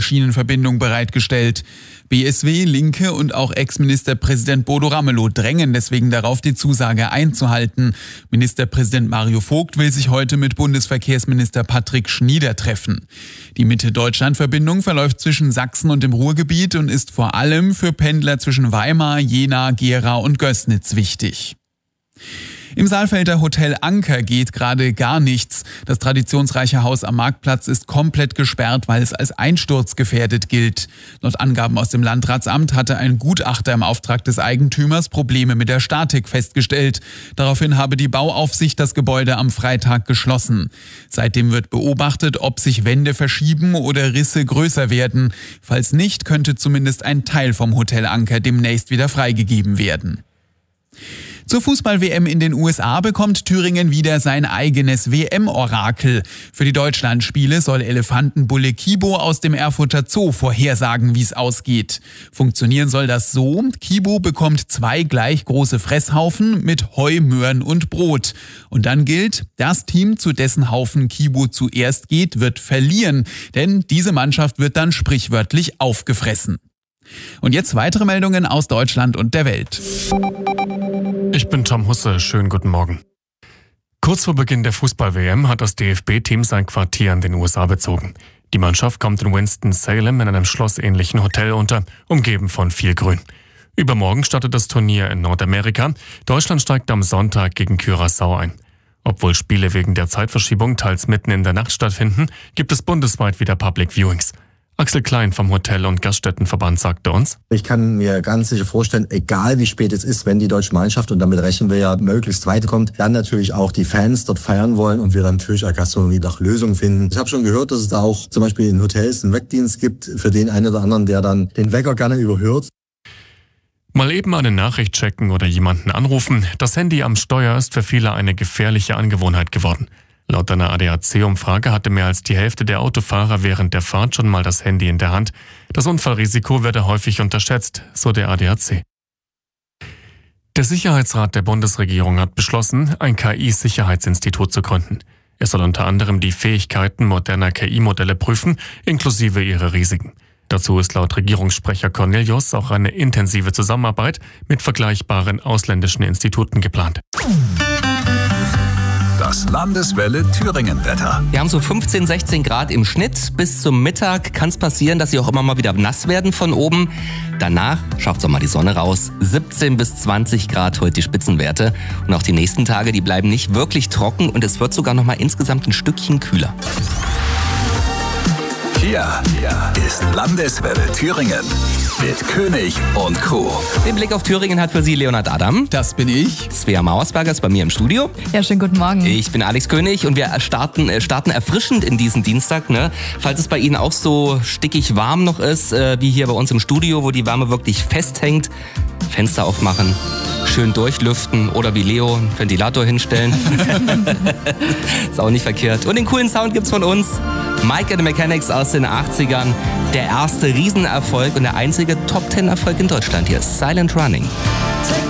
Schienenverbindung bereitgestellt. BSW, Linke und auch Ex-Ministerpräsident Bodo Ramelow drängen deswegen darauf, die Zusage einzuhalten. Ministerpräsident Mario Vogt will sich heute mit Bundesverkehrsminister Patrick Schnieder treffen. Die Mitte-Deutschland-Verbindung verläuft zwischen Sachsen und dem Ruhrgebiet und ist vor allem für Pendler zwischen Weimar, Jena, Gera und Gößnitz wichtig. Im Saalfelder Hotel Anker geht gerade gar nichts. Das traditionsreiche Haus am Marktplatz ist komplett gesperrt, weil es als einsturzgefährdet gilt. Laut Angaben aus dem Landratsamt hatte ein Gutachter im Auftrag des Eigentümers Probleme mit der Statik festgestellt. Daraufhin habe die Bauaufsicht das Gebäude am Freitag geschlossen. Seitdem wird beobachtet, ob sich Wände verschieben oder Risse größer werden. Falls nicht, könnte zumindest ein Teil vom Hotel Anker demnächst wieder freigegeben werden. Zur Fußball-WM in den USA bekommt Thüringen wieder sein eigenes WM-Orakel. Für die Deutschlandspiele soll Elefantenbulle Kibo aus dem Erfurter Zoo vorhersagen, wie es ausgeht. Funktionieren soll das so: Kibo bekommt 2 gleich große Fresshaufen mit Heu, Möhren und Brot. Und dann gilt, das Team, zu dessen Haufen Kibo zuerst geht, wird verlieren, denn diese Mannschaft wird dann sprichwörtlich aufgefressen. Und jetzt weitere Meldungen aus Deutschland und der Welt. Ich bin Tom Husse, schönen guten Morgen. Kurz vor Beginn der Fußball-WM hat das DFB-Team sein Quartier in den USA bezogen. Die Mannschaft kommt in Winston-Salem in einem schlossähnlichen Hotel unter, umgeben von viel Grün. Übermorgen startet das Turnier in Nordamerika. Deutschland steigt am Sonntag gegen Curaçao ein. Obwohl Spiele wegen der Zeitverschiebung teils mitten in der Nacht stattfinden, gibt es bundesweit wieder Public Viewings. Axel Klein vom Hotel- und Gaststättenverband sagte uns: Ich kann mir ganz sicher vorstellen, egal wie spät es ist, wenn die deutsche Mannschaft, und damit rechnen wir ja, möglichst weiterkommt, dann natürlich auch die Fans dort feiern wollen und wir dann natürlich als Gastronomie nach Lösungen finden. Ich habe schon gehört, dass es da auch zum Beispiel in Hotels einen Weckdienst gibt für den einen oder anderen, der dann den Wecker gerne überhört. Mal eben eine Nachricht checken oder jemanden anrufen. Das Handy am Steuer ist für viele eine gefährliche Angewohnheit geworden. Laut einer ADAC-Umfrage hatte mehr als die Hälfte der Autofahrer während der Fahrt schon mal das Handy in der Hand. Das Unfallrisiko werde häufig unterschätzt, so der ADAC. Der Sicherheitsrat der Bundesregierung hat beschlossen, ein KI-Sicherheitsinstitut zu gründen. Es soll unter anderem die Fähigkeiten moderner KI-Modelle prüfen, inklusive ihre Risiken. Dazu ist laut Regierungssprecher Cornelius auch eine intensive Zusammenarbeit mit vergleichbaren ausländischen Instituten geplant. Das Landeswelle Thüringen-Wetter. Wir haben so 15, 16 Grad im Schnitt. Bis zum Mittag kann es passieren, dass sie auch immer mal wieder nass werden von oben. Danach schafft auch mal die Sonne raus. 17 bis 20 Grad heute die Spitzenwerte. Und auch die nächsten Tage, die bleiben nicht wirklich trocken und es wird sogar noch mal insgesamt ein Stückchen kühler. Hier ist Landeswelle Thüringen mit König und Crew. Den Blick auf Thüringen hat für Sie Leonhard Adam. Das bin ich. Svea Mauersberger ist bei mir im Studio. Ja, schönen guten Morgen. Ich bin Alex König und wir starten erfrischend in diesen Dienstag. Ne? Falls es bei Ihnen auch so stickig warm noch ist, wie hier bei uns im Studio, wo die Wärme wirklich festhängt, Fenster aufmachen, schön durchlüften oder wie Leo einen Ventilator hinstellen. Ist auch nicht verkehrt. Und den coolen Sound gibt's von uns. Mike and the Mechanics aus den 80ern. Der erste Riesenerfolg und der einzige Top-10-Erfolg in Deutschland hier. Silent Running.